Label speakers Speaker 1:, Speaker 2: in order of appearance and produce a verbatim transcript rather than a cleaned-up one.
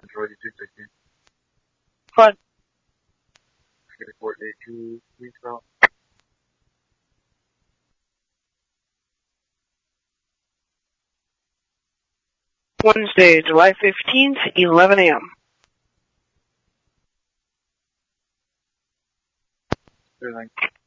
Speaker 1: Control two sixteen.
Speaker 2: Fun.
Speaker 1: Gonna coordinate two weeks out.
Speaker 2: Wednesday, July fifteenth, eleven a m
Speaker 1: Everything.